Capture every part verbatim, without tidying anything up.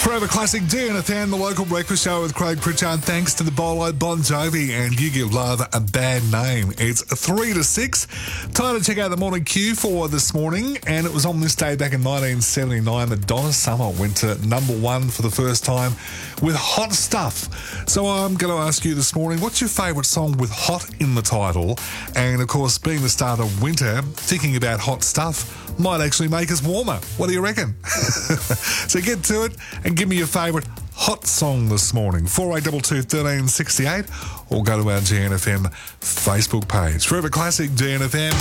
Forever Classic D N F M, the local breakfast show with Craig Pritchard. Thanks to the Bolo Bon Jovi and You Give Love a Bad Name. It's three to six. Time to check out the morning queue for this morning. And it was on this day back in nineteen seventy-nine that Donna Summer went to number one for the first time with Hot Stuff. So I'm going to ask you this morning, what's your favourite song with hot in the title? And of course, being the start of winter, thinking about hot stuff might actually make us warmer. What do you reckon? So get to it and give me your favourite hot song this morning. four eight two two, one three six eight or go to our G N F M Facebook page. Forever Classic G N F M.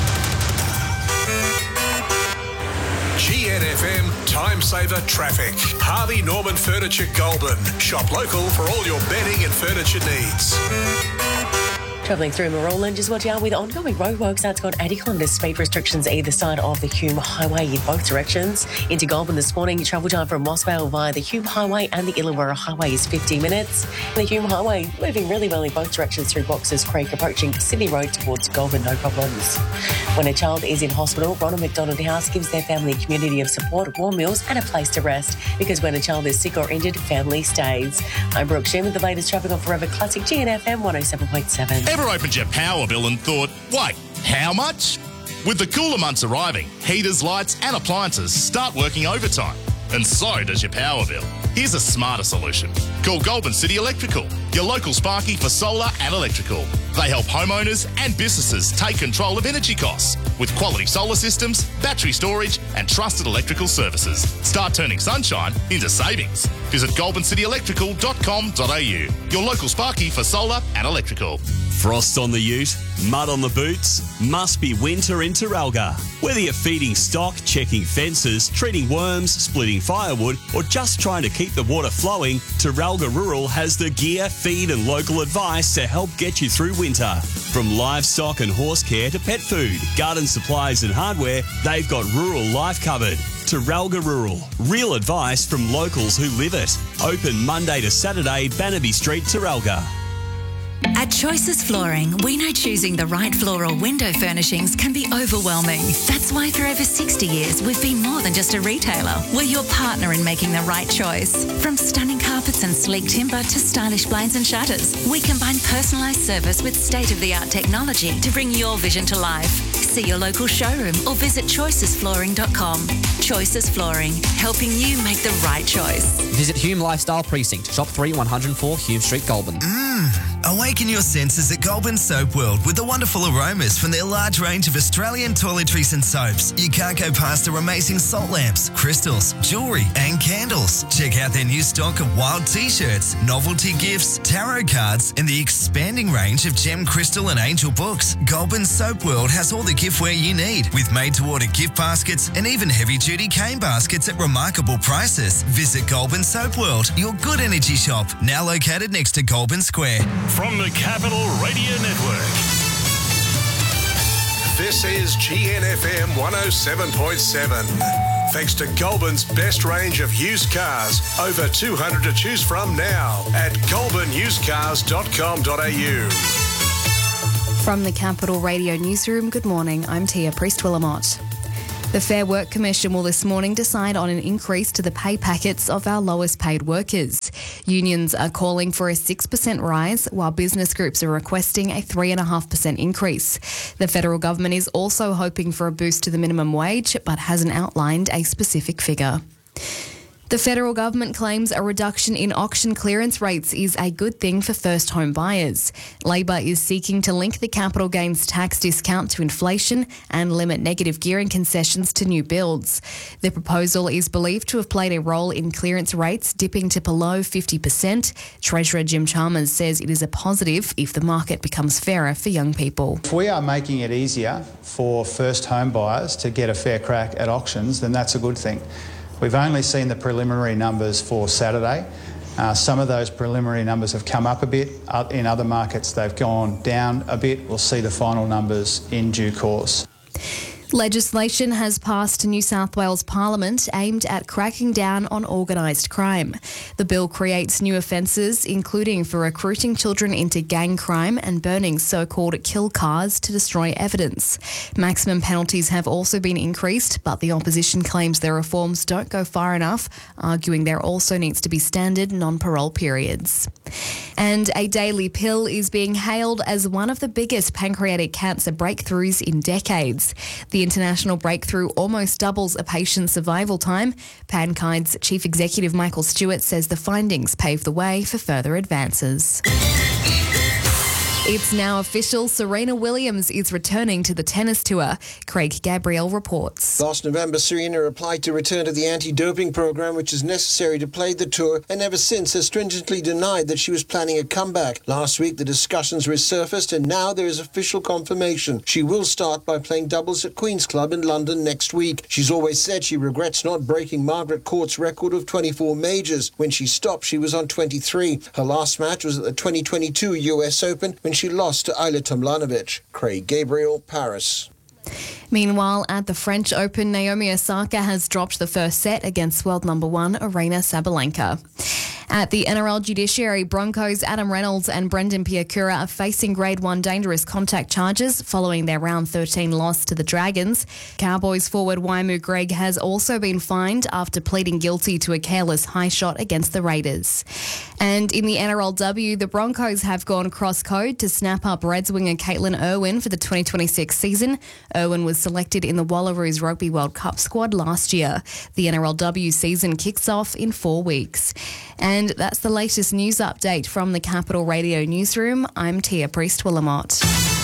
G N F M Time Saver Traffic. Harvey Norman Furniture Goulburn. Shop local for all your bedding and furniture needs. Travelling through Marolan, just watch out with ongoing roadworks. That's got eighty kilometres speed restrictions either side of the Hume Highway in both directions. Into Goulburn this morning, travel time from Mossvale via the Hume Highway and the Illawarra Highway is fifty minutes. The Hume Highway moving really well in both directions through Boxers Creek, approaching Sydney Road towards Goulburn, no problems. When a child is in hospital, Ronald McDonald House gives their family a community of support, warm meals and a place to rest, because when a child is sick or injured, family stays. I'm Brooke Sheen with the latest traffic on Forever Classic G N F M one oh seven point seven. Ever opened your power bill and thought, wait, how much? With the cooler months arriving, heaters, lights and appliances start working overtime. And so does your power bill. Here's a smarter solution. Call Goulburn City Electrical, your local Sparky for solar and electrical. They help homeowners and businesses take control of energy costs with quality solar systems, battery storage and trusted electrical services. Start turning sunshine into savings. Visit goulburn city electrical dot com dot a u, your local Sparky for solar and electrical. Frost on the ute, mud on the boots, must be winter in Terralga. Whether you're feeding stock, checking fences, treating worms, splitting firewood, or just trying to keep the water flowing, Terralga Rural has the gear, feed and local advice to help get you through winter. From livestock and horse care to pet food, garden supplies and hardware, they've got rural life covered. Terralga Rural. Real advice from locals who live it. Open Monday to Saturday, Bannaby Street, Terralga. At Choices Flooring, we know choosing the right floor or window furnishings can be overwhelming. That's why for over sixty years, we've been more than just a retailer. We're your partner in making the right choice. From stunning carpets and sleek timber to stylish blinds and shutters, we combine personalised service with state-of-the-art technology to bring your vision to life. See your local showroom or visit choices flooring dot com. Choices Flooring, helping you make the right choice. Visit Hume Lifestyle Precinct, Shop three, one oh four Hume Street, Goulburn. Mmm, awaken your senses at Goulburn Soap World with the wonderful aromas from their large range of Australian toiletries and soaps. You can't go past their amazing salt lamps, crystals, jewellery and candles. Check out their new stock of wild t-shirts, novelty gifts, tarot cards and the expanding range of gem, crystal and angel books. Goulburn Soap World has all the giftware you need with made-to-order gift baskets and even heavy-duty cane baskets at remarkable prices. Visit Goulburn Soap World, your good energy shop, now located next to Goulburn Square. From the Capital Radio Network, this is G N F M one oh seven point seven. Thanks to Goulburn's best range of used cars, over two hundred to choose from now at goulburn used cars dot com dot a u. From the Capital Radio Newsroom, good morning, I'm Tia Priest-Willamott. The Fair Work Commission will this morning decide on an increase to the pay packets of our lowest paid workers. Unions are calling for a six percent rise, while business groups are requesting a three point five percent increase. The federal government is also hoping for a boost to the minimum wage, but hasn't outlined a specific figure. The federal government claims a reduction in auction clearance rates is a good thing for first home buyers. Labor is seeking to link the capital gains tax discount to inflation and limit negative gearing concessions to new builds. The proposal is believed to have played a role in clearance rates dipping to below fifty percent. Treasurer Jim Chalmers says it is a positive if the market becomes fairer for young people. If we are making it easier for first home buyers to get a fair crack at auctions, then that's a good thing. We've only seen the preliminary numbers for Saturday. Uh, some of those preliminary numbers have come up a bit. In other markets, they've gone down a bit. We'll see the final numbers in due course. Legislation has passed New South Wales Parliament aimed at cracking down on organised crime. The bill creates new offences, including for recruiting children into gang crime and burning so-called kill cars to destroy evidence. Maximum penalties have also been increased, but the opposition claims the reforms don't go far enough, arguing there also needs to be standard non-parole periods. And a daily pill is being hailed as one of the biggest pancreatic cancer breakthroughs in decades. The international breakthrough almost doubles a patient's survival time. Pankine's chief executive Michael Stewart says the findings pave the way for further advances. It's now official, Serena Williams is returning to the tennis tour. Craig Gabriel reports. Last November, Serena applied to return to the anti-doping program, which is necessary to play the tour, and ever since has stringently denied that she was planning a comeback. Last week, the discussions resurfaced, and now there is official confirmation. She will start by playing doubles at Queen's Club in London next week. She's always said she regrets not breaking Margaret Court's record of twenty-four majors. When she stopped, she was on twenty-three. Her last match was at the twenty twenty-two U S Open, when she lost to Ayla Tomljanovic. Craig Gabriel, Paris. Meanwhile, at the French Open, Naomi Osaka has dropped the first set against world number one, Aryna Sabalenka. At the N R L Judiciary, Broncos' Adam Reynolds and Brendan Piakura are facing Grade one dangerous contact charges following their Round thirteen loss to the Dragons. Cowboys forward Waimu Greg has also been fined after pleading guilty to a careless high shot against the Raiders. And in the N R L W, the Broncos have gone cross-code to snap up Reds winger Caitlin Irwin for the twenty twenty-six season. Irwin was selected in the Wallaroos Rugby World Cup squad last year. The N R L W season kicks off in four weeks. And that's the latest news update from the Capital Radio newsroom. I'm Tia Priest-Willamot.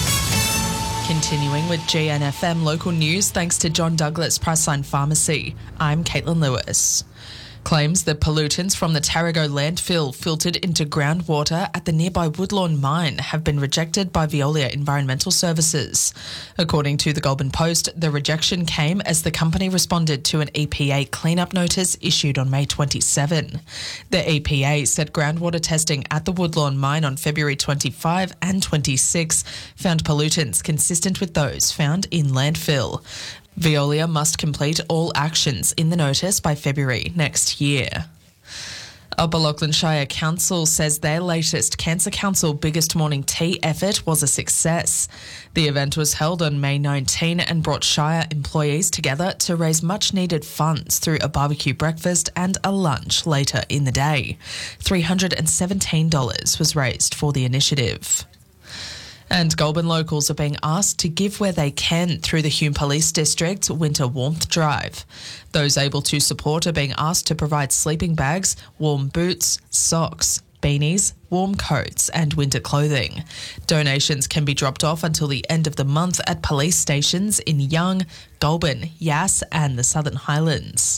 Continuing with G N F M local news, thanks to John Douglas Priceline Pharmacy. I'm Caitlin Lewis. Claims that pollutants from the Tarago landfill filtered into groundwater at the nearby Woodlawn mine have been rejected by Veolia Environmental Services. According to the Goulburn Post, the rejection came as the company responded to an E P A cleanup notice issued on May twenty-seventh. The E P A said groundwater testing at the Woodlawn mine on February twenty-fifth and twenty-sixth found pollutants consistent with those found in landfill. Veolia must complete all actions in the notice by February next year. Upper Lachlan Shire Council says their latest Cancer Council Biggest Morning Tea effort was a success. The event was held on May nineteenth and brought Shire employees together to raise much-needed funds through a barbecue breakfast and a lunch later in the day. three hundred seventeen dollars was raised for the initiative. And Goulburn locals are being asked to give where they can through the Hume Police District Winter Warmth Drive. Those able to support are being asked to provide sleeping bags, warm boots, socks, beanies, warm coats and winter clothing. Donations can be dropped off until the end of the month at police stations in Young, Goulburn, Yass and the Southern Highlands.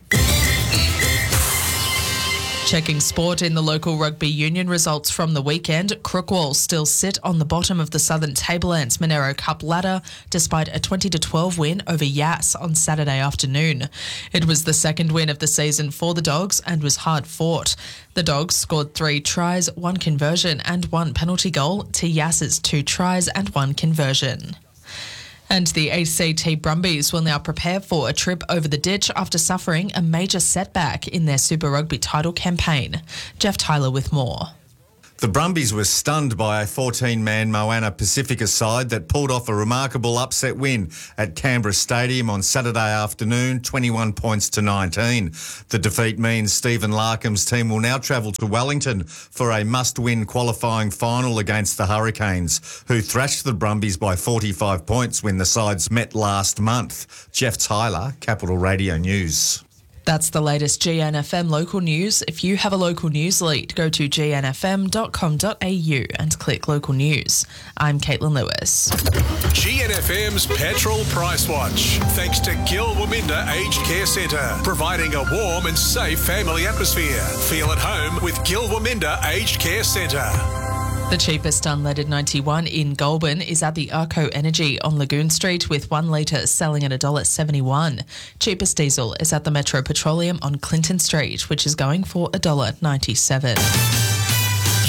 Checking sport in the local rugby union results from the weekend, Crookwell still sit on the bottom of the Southern Tablelands Monero Cup ladder despite a twenty to twelve win over Yass on Saturday afternoon. It was the second win of the season for the Dogs and was hard fought. The Dogs scored three tries, one conversion and one penalty goal to Yass's two tries and one conversion. And the A C T Brumbies will now prepare for a trip over the ditch after suffering a major setback in their Super Rugby title campaign. Jeff Tyler with more. The Brumbies were stunned by a fourteen-man Moana Pacifica side that pulled off a remarkable upset win at Canberra Stadium on Saturday afternoon, twenty-one points to nineteen. The defeat means Stephen Larkham's team will now travel to Wellington for a must-win qualifying final against the Hurricanes, who thrashed the Brumbies by forty-five points when the sides met last month. Jeff Tyler, Capital Radio News. That's the latest G N F M local news. If you have a local news lead, go to g n f m dot com dot a u and click local news. I'm Caitlin Lewis. G N F M's Petrol Price Watch. Thanks to Gil Waminda Aged Care Centre, providing a warm and safe family atmosphere. Feel at home with Gil Waminda Aged Care Centre. The cheapest unleaded ninety-one in Goulburn is at the Arco Energy on Lagoon Street, with one litre selling at one dollar seventy-one. Cheapest diesel is at the Metro Petroleum on Clinton Street, which is going for one dollar ninety-seven.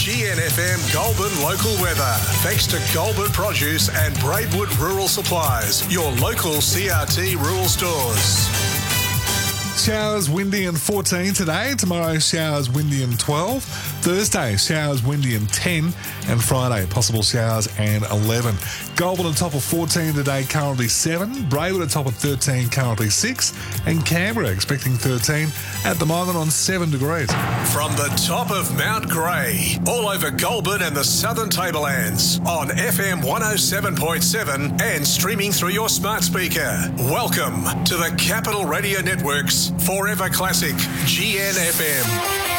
G N F M Goulburn local weather. Thanks to Goulburn Produce and Braidwood Rural Supplies, your local C R T rural stores. Showers, windy and fourteen today. Tomorrow, showers, windy and twelve. Thursday, showers, windy and ten. And Friday, possible showers and eleven. Goulburn on top of fourteen today, currently seven. Braidwood on top of thirteen, currently six. And Canberra expecting thirteen at the moment on seven degrees. From the top of Mount Grey, all over Goulburn and the Southern Tablelands, on F M one oh seven point seven and streaming through your smart speaker. Welcome to the Capital Radio Network's Forever Classic G N F M.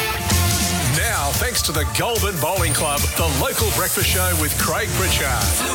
Now, thanks to the Goulburn Bowling Club, the local breakfast show with Craig Pritchard.